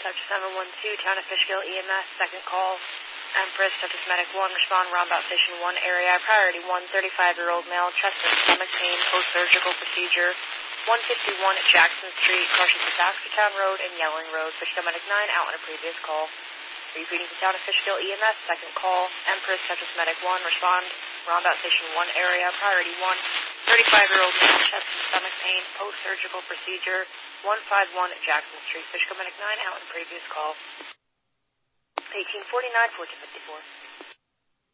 Sector 712, Town of Fishkill EMS, second call. Empress, Texas Medic 1, respond roundabout station 1 area. Priority 1, 35-year-old male, chest and stomach pain, post-surgical procedure. 151 at Jackson Street, crosses the Baxtertown Road and Yelling Road. Fishkill Medic 9 out on a previous call. Repeating to Town of Fishkill EMS, second call. Empress, Texas Medic 1, respond roundabout station 1 area. Priority 1, 35-year-old male, chest and stomach pain, post-surgical procedure. 151 at Jackson Street. Fishkill Medic 9 out on a previous call. 1849, 1454.